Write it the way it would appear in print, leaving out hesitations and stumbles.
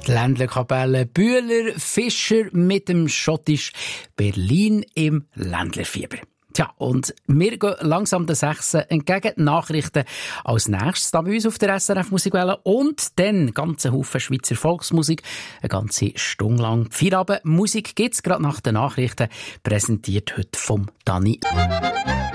Die Ländlerkapelle Bühler Fischer mit dem Schottisch Berlin im Ländlerfieber. Tja, und wir gehen langsam den 6 entgegen. Die Nachrichten als nächstes da bei uns auf der SRF Musikwelle und dann ganzen Haufen Schweizer Volksmusik. Eine ganze Stunde lang. Feierabend Musik gibt's gerade nach den Nachrichten. Präsentiert heute vom Dani.